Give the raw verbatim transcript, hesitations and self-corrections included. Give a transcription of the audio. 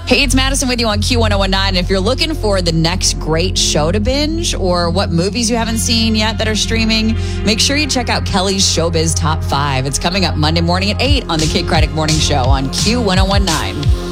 Hey, it's Madison with you on Q ten nineteen. If you're looking for the next great show to binge or what movies you haven't seen yet that are streaming, make sure you check out Kelly's Showbiz Top five. It's coming up Monday morning at eight on the Kid Craddock Morning Show on Q ten nineteen.